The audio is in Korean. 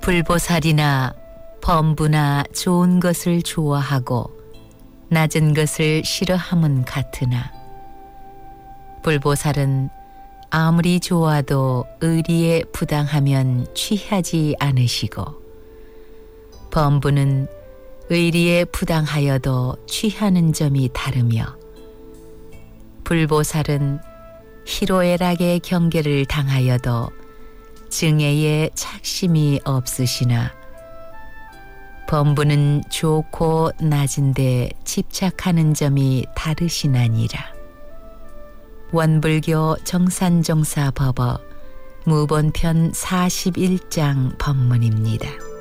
불보살이나 범부나 좋은 것을 좋아하고 낮은 것을 싫어함은 같으나 불보살은 아무리 좋아도 의리에 부당하면 취하지 않으시고 범부는 의리에 부당하여도 취하는 점이 다르며 불보살은 희로애락의 경계를 당하여도 증애에 착심이 없으시나 범부는 좋고 낮은데 집착하는 점이 다르시나니라. 원불교 정산종사법어 무본편 41장 법문입니다.